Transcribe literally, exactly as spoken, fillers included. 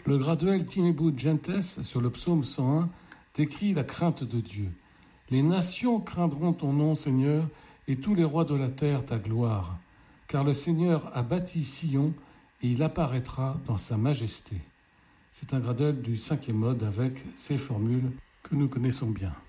Le graduel Tinebut Gentes sur le psaume cent un décrit la crainte de Dieu. Les nations craindront ton nom, Seigneur, et tous les rois de la terre ta gloire. Car le Seigneur a bâti Sion et il apparaîtra dans sa majesté. C'est un graduel du cinquième mode avec ces formules que nous connaissons bien.